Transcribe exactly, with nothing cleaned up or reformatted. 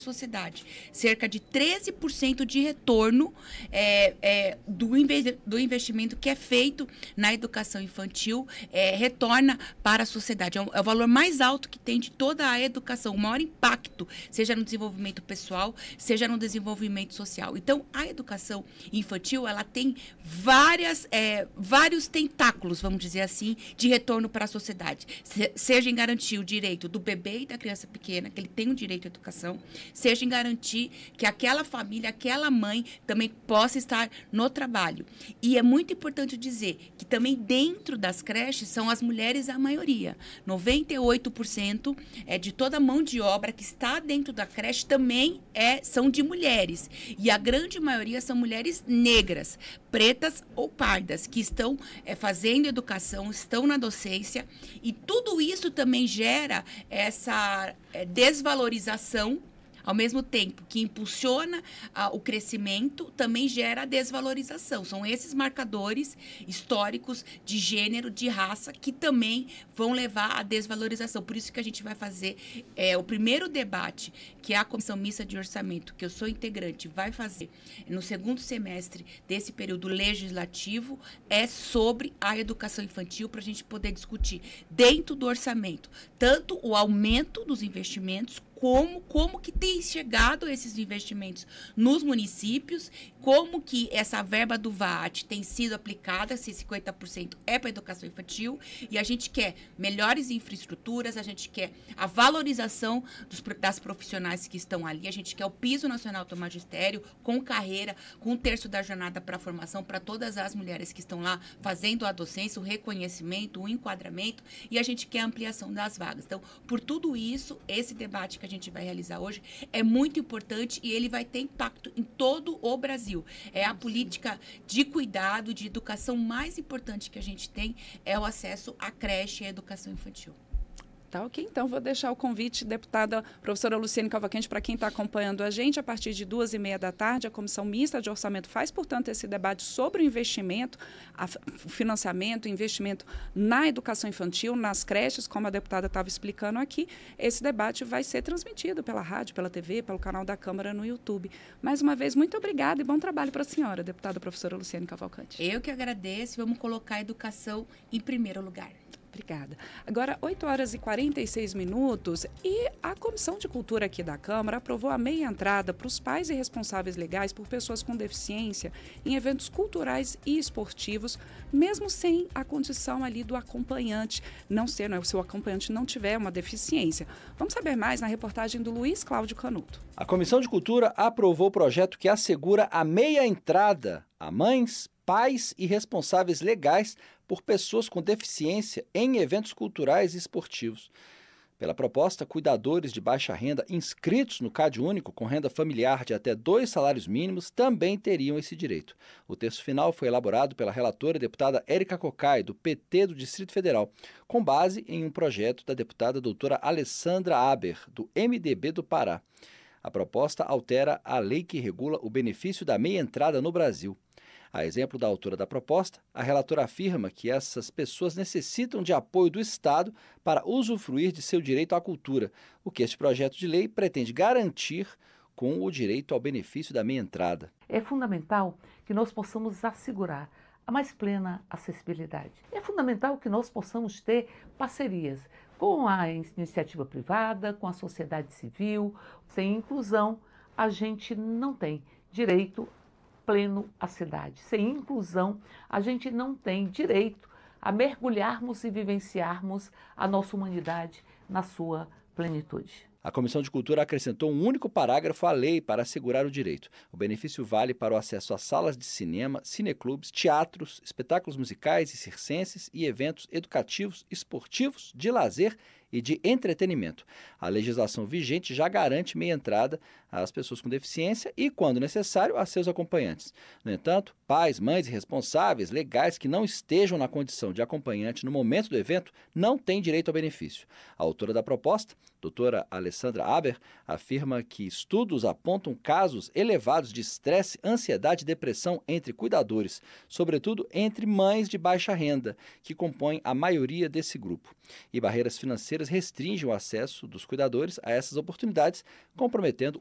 sociedade. Cerca de treze por cento de retorno é, é, do, inve do investimento que é feito na educação infantil é, retorna para a sociedade. É o, é o valor mais alto que tem de toda a educação, o maior impacto, seja no desenvolvimento pessoal, seja no desenvolvimento social. Então, a educação infantil, ela tem várias, é, vários tentáculos, vamos dizer assim, de retorno para a sociedade. Se, seja em garantir o direito do bebê e da criança pequena, que ele tem um direito à educação, seja em garantir que aquela família, aquela mãe também possa estar no trabalho. E é muito importante dizer que também dentro das creches são as mulheres a maioria. noventa e oito por cento é de toda a mão de obra que está dentro da creche também é, são de mulheres. E a grande maioria são mulheres negras, pretas ou pardas, que estão é, fazendo educação, estão na docência. E tudo isso também gera essa é, desvalorização. Ao mesmo tempo que impulsiona ah, o crescimento, também gera a desvalorização. São esses marcadores históricos de gênero, de raça, que também vão levar à desvalorização. Por isso que a gente vai fazer é, o primeiro debate, que é a Comissão Mista de Orçamento, que eu sou integrante, vai fazer no segundo semestre desse período legislativo, é sobre a educação infantil, para a gente poder discutir dentro do orçamento, tanto o aumento dos investimentos, Como, como que tem chegado esses investimentos nos municípios, como que essa verba do V A T tem sido aplicada, se cinquenta por cento é para a educação infantil, e a gente quer melhores infraestruturas, a gente quer a valorização dos, das profissionais que estão ali, a gente quer o piso nacional do magistério, com carreira, com um terço da jornada para a formação, para todas as mulheres que estão lá fazendo a docência, o reconhecimento, o enquadramento, e a gente quer a ampliação das vagas. Então, por tudo isso, esse debate que a gente vai realizar hoje é muito importante e ele vai ter impacto em todo o Brasil. É a política de cuidado, de educação mais importante que a gente tem, é o acesso à creche e à educação infantil. Tá, ok. Então, vou deixar o convite, deputada professora Luciane Cavalcante, para quem está acompanhando a gente, a partir de duas e meia da tarde, a Comissão Mista de Orçamento faz, portanto, esse debate sobre o investimento, a, o financiamento, o investimento na educação infantil, nas creches, como a deputada estava explicando aqui. Esse debate vai ser transmitido pela rádio, pela T V, pelo canal da Câmara no YouTube. Mais uma vez, muito obrigada e bom trabalho para a senhora, deputada professora Luciane Cavalcante. Eu que agradeço, vamos colocar a educação em primeiro lugar. Obrigada. Agora, oito horas e quarenta e seis minutos e a Comissão de Cultura aqui da Câmara aprovou a meia entrada para os pais e responsáveis legais por pessoas com deficiência em eventos culturais e esportivos, mesmo sem a condição ali do acompanhante não ser, não é, se o acompanhante não tiver uma deficiência. Vamos saber mais na reportagem do Luiz Cláudio Canuto. A Comissão de Cultura aprovou o projeto que assegura a meia entrada a mães, pais e responsáveis legais por pessoas com deficiência em eventos culturais e esportivos. Pela proposta, cuidadores de baixa renda inscritos no CAD único com renda familiar de até dois salários mínimos também teriam esse direito. O texto final foi elaborado pela relatora deputada Érica Cocai, do P T do Distrito Federal, com base em um projeto da deputada doutora Alessandra Aber, do M D B do Pará. A proposta altera a lei que regula o benefício da meia entrada no Brasil. A exemplo da autora da proposta, a relatora afirma que essas pessoas necessitam de apoio do Estado para usufruir de seu direito à cultura, o que este projeto de lei pretende garantir com o direito ao benefício da meia entrada. É fundamental que nós possamos assegurar a mais plena acessibilidade. É fundamental que nós possamos ter parcerias com a iniciativa privada, com a sociedade civil. Sem inclusão, a gente não tem direito pleno à cidade. Sem inclusão, a gente não tem direito a mergulharmos e vivenciarmos a nossa humanidade na sua plenitude. A Comissão de Cultura acrescentou um único parágrafo à lei para assegurar o direito. O benefício vale para o acesso a salas de cinema, cineclubes, teatros, espetáculos musicais e circenses e eventos educativos, esportivos, de lazer e de entretenimento. A legislação vigente já garante meia entrada às pessoas com deficiência e, quando necessário, a seus acompanhantes. No entanto, pais, mães e responsáveis legais que não estejam na condição de acompanhante no momento do evento não têm direito ao benefício. A autora da proposta, doutora Alessandra Aber, afirma que estudos apontam casos elevados de estresse, ansiedade e depressão entre cuidadores, sobretudo entre mães de baixa renda, que compõem a maioria desse grupo. E barreiras financeiras restringem o acesso dos cuidadores a essas oportunidades, comprometendo